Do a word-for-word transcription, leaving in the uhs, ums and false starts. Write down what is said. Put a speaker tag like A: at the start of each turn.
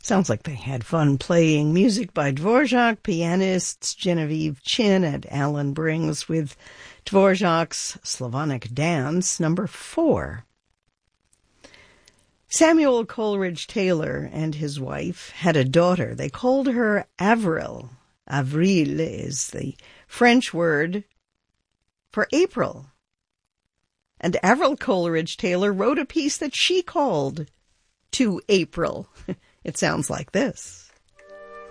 A: Sounds like they had fun playing music by Dvorak, pianists Genevieve Chin and Alan Brings with Dvorak's Slavonic Dance, number four. Samuel Coleridge Taylor and his wife had a daughter. They called her Avril. Avril is the French word for April. And Avril Coleridge Taylor wrote a piece that she called To April. It sounds like this.